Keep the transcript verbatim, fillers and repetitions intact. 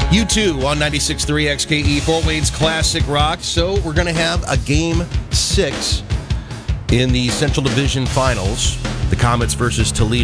U two on ninety-six point three X K E, Fort Wayne's Classic Rock. So we're going to have a game six in the Central Division Finals. The Comets versus Toledo.